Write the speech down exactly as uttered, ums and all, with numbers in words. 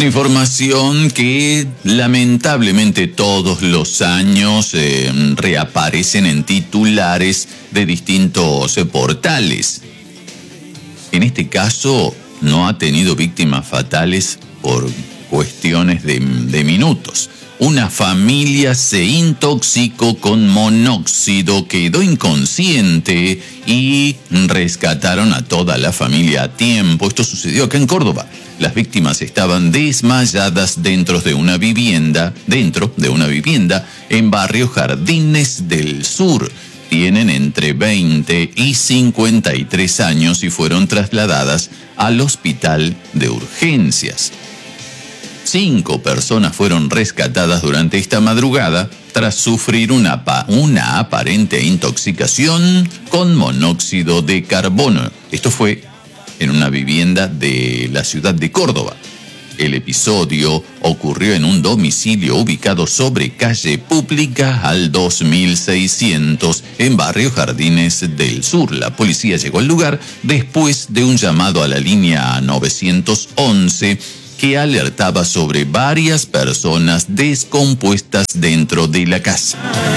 información que lamentablemente todos los años eh, reaparecen en titulares de distintos eh, portales. En este caso no ha tenido víctimas fatales por cuestiones de, de minutos. Una familia se intoxicó con monóxido, quedó inconsciente y rescataron a toda la familia a tiempo. Esto sucedió acá en Córdoba. Las víctimas estaban desmayadas dentro de una vivienda, dentro de una vivienda en barrio Jardines del Sur. Tienen entre veinte y cincuenta y tres años y fueron trasladadas al hospital de urgencias. Cinco personas fueron rescatadas durante esta madrugada tras sufrir una, una aparente intoxicación con monóxido de carbono. Esto fue en una vivienda de la ciudad de Córdoba. El episodio ocurrió en un domicilio ubicado sobre calle Pública al dos mil seiscientos en barrio Jardines del Sur. La policía llegó al lugar después de un llamado a la línea nueve once que alertaba sobre varias personas descompuestas dentro de la casa.